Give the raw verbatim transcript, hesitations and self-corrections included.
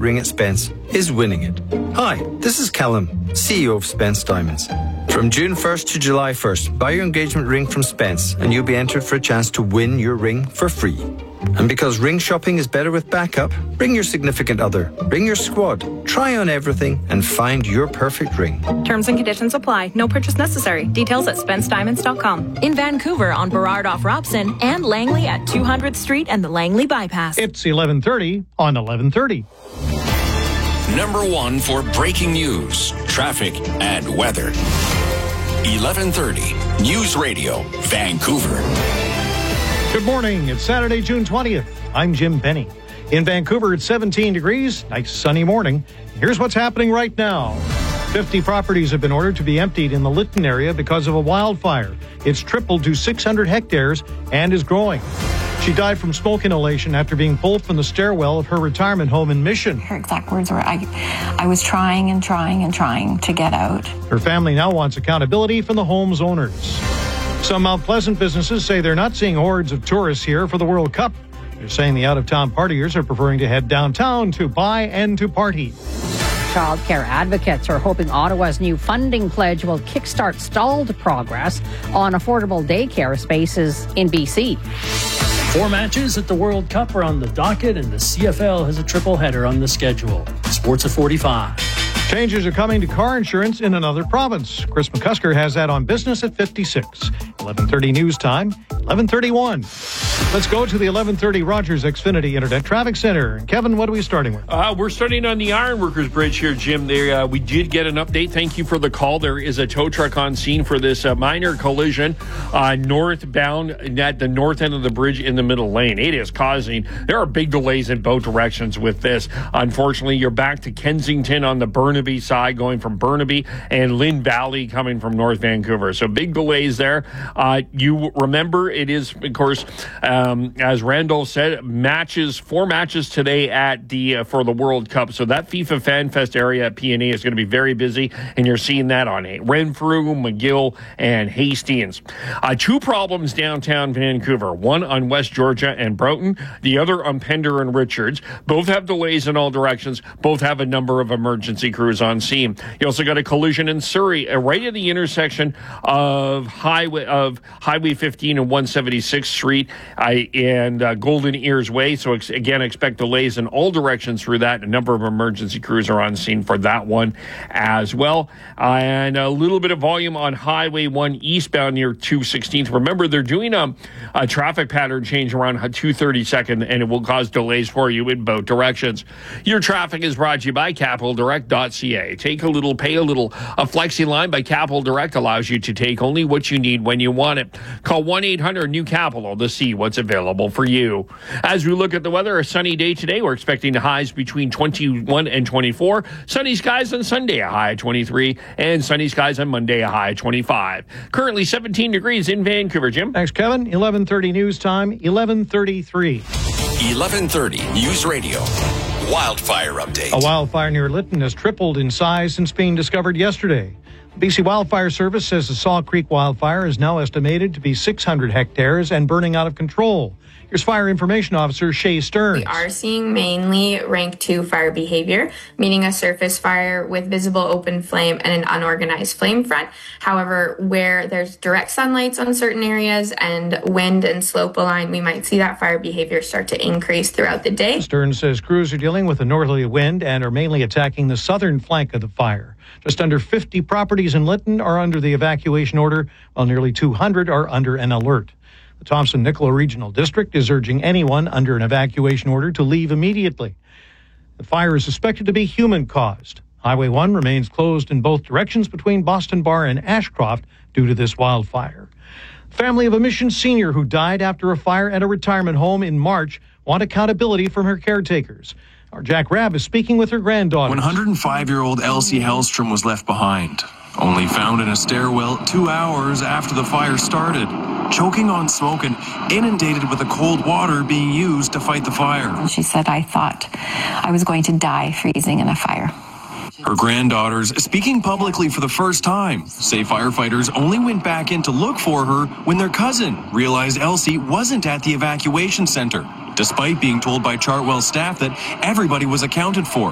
ring at Spence is winning it. Hi, this is Callum, C E O of Spence Diamonds. From June first to July first, buy your engagement ring from Spence and you'll be entered for a chance to win your ring for free. And because ring shopping is better with backup, bring your significant other, bring your squad, try on everything and find your perfect ring. Terms and conditions apply. No purchase necessary. Details at spence diamonds dot com. In Vancouver on Burrard off Robson and Langley at two hundredth Street and the Langley Bypass. It's eleven thirty on eleven thirty. Number one for breaking news, traffic, and weather. eleven thirty News Radio, Vancouver. Good morning. It's Saturday, June twentieth. I'm Jim Penny. In Vancouver, it's seventeen degrees. Nice sunny morning. Here's what's happening right now. fifty properties have been ordered to be emptied in the Lytton area because of a wildfire. It's tripled to six hundred hectares and is growing. She died from smoke inhalation after being pulled from the stairwell of her retirement home in Mission. Her exact words were, I, I was trying and trying and trying to get out. Her family now wants accountability from the home's owners. Some Mount Pleasant businesses say they're not seeing hordes of tourists here for the World Cup. They're saying the out-of-town partiers are preferring to head downtown to buy and to party. Childcare advocates are hoping Ottawa's new funding pledge will kickstart stalled progress on affordable daycare spaces in B C. Four matches at the World Cup are on the docket, and the C F L has a triple header on the schedule. Sports at forty-five. Changes are coming to car insurance in another province. Chris McCusker has that on Business at fifty-six. eleven thirty news time, eleven thirty-one. Let's go to the eleven thirty Rogers Xfinity Internet Traffic Center. Kevin, what are we starting with? Uh, we're starting on the Ironworkers Bridge here, Jim. There, uh, we did get an update. Thank you for the call. There is a tow truck on scene for this uh, minor collision uh, northbound at the north end of the bridge in the middle lane. It is causing, there are big delays in both directions with this. Unfortunately, you're back to Kensington on the Burnaby side, going from Burnaby, and Lynn Valley coming from North Vancouver. So big delays there. Uh, you remember, it is, of course, um, as Randall said, matches, four matches today at the uh, for the World Cup. So that FIFA Fan Fest area at P and A is going to be very busy, and you're seeing that on Renfrew, McGill, and Hastings. Uh, two problems downtown Vancouver, one on West Georgia and Broughton, the other on Pender and Richards. Both have delays in all directions. Both have a number of emergency crews on scene. You also got a collision in Surrey, uh, right at the intersection of Highway of Highway fifteen and one seventy-sixth Street I, and uh, Golden Ears Way. So ex- again, expect delays in all directions through that. A number of emergency crews are on scene for that one as well. Uh, and a little bit of volume on Highway one eastbound near two sixteenth. Remember, they're doing a, a traffic pattern change around two thirty-second, and it will cause delays for you in both directions. Your traffic is brought to you by capital direct dot c a. Take a little, pay a little. A Flexi line by Capital Direct allows you to take only what you need when you want it. Call one eight hundred new capital to see what's available for you. As we look at the weather, a sunny day today. We're expecting highs between twenty-one and twenty-four. Sunny skies on Sunday, a high of twenty-three. And sunny skies on Monday, a high of twenty-five. Currently seventeen degrees in Vancouver, Jim. Thanks, Kevin. eleven thirty news time, eleven thirty-three. eleven thirty News Radio. Wildfire update. A wildfire near Lytton has tripled in size since being discovered yesterday. The B C Wildfire Service says the Saw Creek wildfire is now estimated to be six hundred hectares and burning out of control. Here's Fire Information Officer Shay Stearns. We are seeing mainly rank two fire behavior, meaning a surface fire with visible open flame and an unorganized flame front. However, where there's direct sunlight on certain areas and wind and slope align, we might see that fire behavior start to increase throughout the day. Stearns says crews are dealing with a northerly wind and are mainly attacking the southern flank of the fire. Just under fifty properties in Lytton are under the evacuation order, while nearly two hundred are under an alert. The Thompson-Nicola Regional District is urging anyone under an evacuation order to leave immediately. The fire is suspected to be human-caused. Highway one remains closed in both directions between Boston Bar and Ashcroft due to this wildfire. Family of a Mission senior who died after a fire at a retirement home in March want accountability from her caretakers. Our Jack Rabb is speaking with her granddaughter. one hundred five-year-old Elsie Hellstrom was left behind, only found in a stairwell two hours after the fire started, choking on smoke and inundated with the cold water being used to fight the fire. And she said, I thought I was going to die freezing in a fire. Her granddaughters, speaking publicly for the first time, say firefighters only went back in to look for her when their cousin realized Elsie wasn't at the evacuation center, despite being told by Chartwell staff that everybody was accounted for.